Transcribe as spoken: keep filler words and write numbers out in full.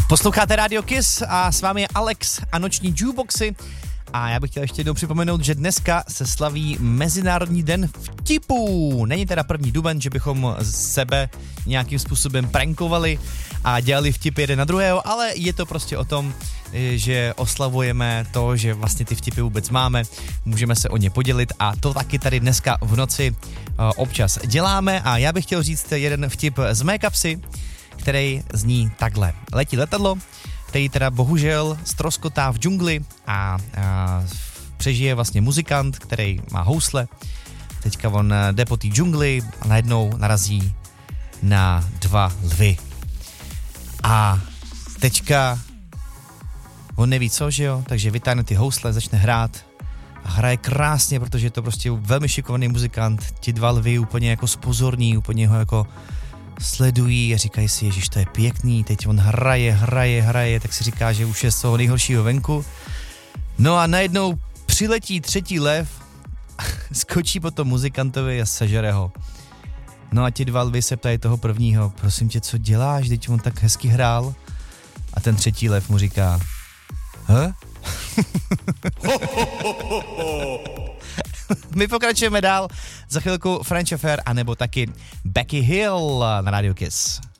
Posloucháte Radio Kiss a s vámi je Alex a noční jukeboxy. A já bych chtěl ještě jednou připomenout, že dneska se slaví Mezinárodní den vtipů. Není teda první duben, že bychom sebe nějakým způsobem prankovali a dělali vtipy jeden na druhého, ale je to prostě o tom, že oslavujeme to, že vlastně ty vtipy vůbec máme, můžeme se o ně podělit a to taky tady dneska v noci občas děláme. A já bych chtěl říct jeden vtip z mé kapsy, který zní takhle. Letí letadlo, který teda bohužel ztroskotá v džungli a, a přežije vlastně muzikant, který má housle. Teďka on jde po té džungli a najednou narazí na dva lvy. A teďka on neví co, že jo, takže vytáhne ty housle, začne hrát a hraje krásně, protože je to prostě velmi šikovný muzikant. Ti dva lvy úplně jako spozorní, úplně ho jako sledují a říkají si, ježiš, to je pěkný, teď on hraje, hraje, hraje, tak si říká, že už je z toho nejhoršího venku. No a najednou přiletí třetí lev, skočí po tom muzikantovi a sežere ho. No a ti dva lvy se ptají toho prvního, prosím tě, co děláš, teď on tak hezky hrál. A ten třetí lev mu říká, huh? My pokračujeme dál, za chvilku French Affair, anebo taky Becky Hill na Radio Kiss.